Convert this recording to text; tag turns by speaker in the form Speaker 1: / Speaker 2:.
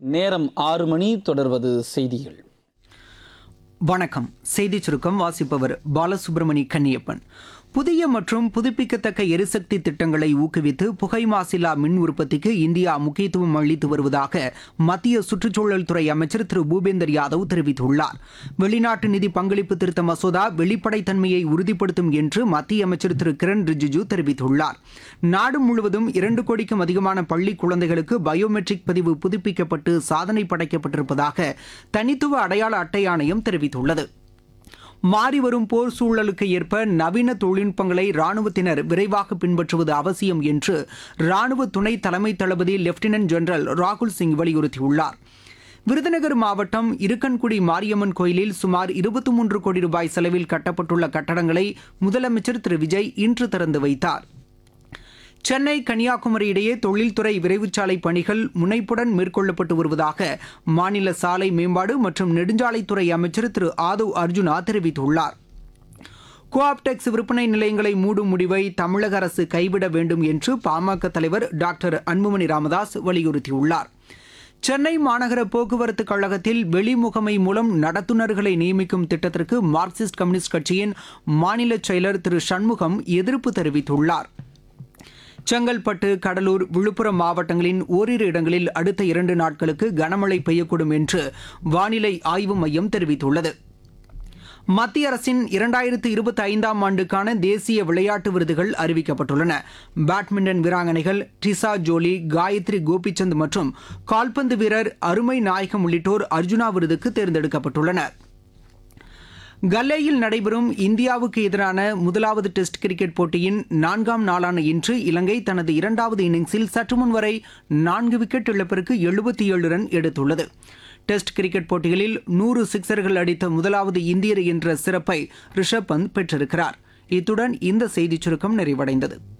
Speaker 1: நேரம் 6 மணி. தொடர்வது செய்திகள்.
Speaker 2: வணக்கம். செய்திச் சுருக்கம் வாசிப்பவர் பாலசுப்ரமணி கன்னியப்பன். புதிய மற்றும் புதுப்பிக்கத்தக்க எரிசக்தி திட்டங்களை ஊக்குவித்து புகை மாசில்லா மின் உற்பத்திக்கு இந்தியா முக்கியத்துவம் அளித்து வருவதாக மத்திய சுற்றுச்சூழல் துறை அமைச்சர் திரு பூபேந்தர் யாதவ் தெரிவித்துள்ளார். வெளிநாட்டு நிதி பங்களிப்பு திருத்த மசோதா வெளிப்படைத்தன்மையை உறுதிப்படுத்தும் என்று மத்திய அமைச்சர் திரு கிரண் ரிஜிஜு தெரிவித்துள்ளார். நாடு முழுவதும் 2 கோடிக்கும் அதிகமான பள்ளி குழந்தைகளுக்கு பயோமெட்ரிக் பதிவு புதுப்பிக்கப்பட்டு சாதனை படைக்கப்பட்டிருப்பதாக தனித்துவ அடையாள அட்டை ஆணையம் தெரிவித்துள்ளது. மாறிவரும் போர் சூழலுக்கு ஏற்ப நவீன தொழில்நுட்பங்களை ராணுவத்தினர் விரைவாக பின்பற்றுவது அவசியம் என்று ராணுவ துணை தலைமை தளபதி லெப்டினன்ட் ஜெனரல் ராகுல் சிங் வலியுறுத்தியுள்ளார். விருதுநகர் மாவட்டம் இருக்கன்குடி மாரியம்மன் கோயிலில் சுமார் 23 கோடி ரூபாய் செலவில் கட்டப்பட்டுள்ள கட்டடங்களை முதலமைச்சர் திரு விஜய் இன்று திறந்து வைத்தார். சென்னை கன்னியாகுமரி இடையே தொழில்துறை விரைவுச்சாலை பணிகள் முனைப்புடன் மேற்கொள்ளப்பட்டு வருவதாக மாநில சாலை மேம்பாடு மற்றும் நெடுஞ்சாலைத்துறை அமைச்சர் திரு ஆதவ் அர்ஜுனா தெரிவித்துள்ளார். கோஆப்டெக்ஸ் விற்பனை நிலையங்களை மூடும் முடிவை தமிழக அரசு கைவிட வேண்டும் என்று பாமக தலைவர் டாக்டர் அன்புமணி ராமதாஸ் வலியுறுத்தியுள்ளார். சென்னை மாநகர போக்குவரத்து கழகத்தில் வெளிமுகமை மூலம் நடத்துனர்களை நியமிக்கும் திட்டத்திற்கு மார்க்சிஸ்ட் கம்யூனிஸ்ட் கட்சியின் மாநில செயலர் திரு சண்முகம் எதிர்ப்பு தெரிவித்துள்ளார். செங்கல்பட்டு, கடலூர், விழுப்புரம் மாவட்டங்களின் ஓரிரு இடங்களில் அடுத்த 2 நாட்களுக்கு கனமழை பெய்யக்கூடும் என்று வானிலை ஆய்வு மையம் தெரிவித்துள்ளது. மத்திய அரசின் 2025ஆம் ஆண்டுக்கான தேசிய விளையாட்டு விருதுகள் அறிவிக்கப்பட்டுள்ளன. பேட்மிண்டன் வீராங்கனைகள் டிசா ஜோலி, காயத்ரி கோபிச்சந்த் மற்றும் கால்பந்து வீரர் அருமை நாயகம் உள்ளிட்டோர் அர்ஜுனா விருதுக்கு தேர்ந்தெடுக்கப்பட்டுள்ளனர். கல்லேயில் நடைபெறும் இந்தியாவுக்கு எதிரான முதலாவது டெஸ்ட் கிரிக்கெட் போட்டியின் 4ஆம் நாளான இன்று இலங்கை தனது 2வது இன்னிங்ஸில் சற்றுமுன் வரை 4 விக்கெட் இழப்பிற்கு 77 ரன் எடுத்துள்ளது. டெஸ்ட் கிரிக்கெட் போட்டிகளில் 100 சிக்சர்கள் அடித்த முதலாவது இந்தியர் என்ற சிறப்பை ரிஷப் பந்த் பெற்றிருக்கிறார். இத்துடன் இந்த செய்திச் சுருக்கம் நிறைவடைந்தது.